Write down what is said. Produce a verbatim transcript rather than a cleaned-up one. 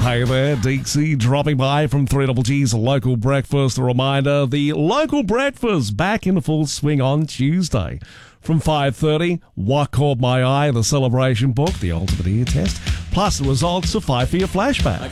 Hey there, Dixie, dropping by from three G's Local Breakfast. A reminder, the Local Breakfast back in full swing on Tuesday. From five thirty, What Caught My Eye, the celebration book, the ultimate ear test, plus the results of Five for Your Flashback.